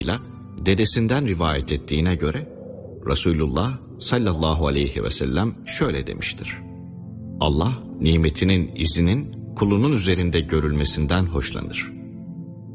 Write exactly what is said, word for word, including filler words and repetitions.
dedesinden rivayet ettiğine göre Resulullah sallallahu aleyhi ve sellem şöyle demiştir: Allah nimetinin izinin kulunun üzerinde görülmesinden hoşlanır.